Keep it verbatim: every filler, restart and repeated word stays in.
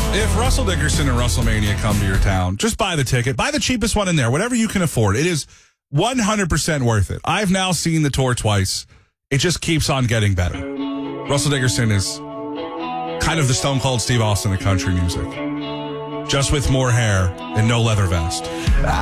If Russell Dickerson and WrestleMania come to your town, just buy the ticket. Buy the cheapest one in there, whatever you can afford. It is one hundred percent worth it. I've now seen the tour twice. It just keeps on getting better. Russell Dickerson is kind of the Stone Cold Steve Austin of country music, just with more hair and no leather vest.